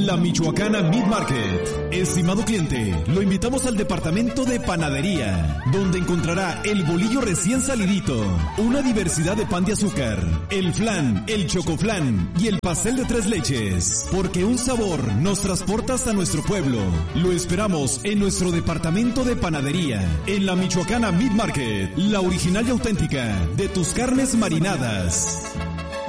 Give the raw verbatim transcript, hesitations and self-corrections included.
La Michoacana Meat Market. Estimado cliente, lo invitamos al departamento de panadería, donde encontrará el bolillo recién salidito, una diversidad de pan de azúcar, el flan, el chocoflan y el pastel de tres leches, porque un sabor nos transporta hasta nuestro pueblo. Lo esperamos en nuestro departamento de panadería, en la Michoacana Meat Market, la original y auténtica de tus carnes marinadas.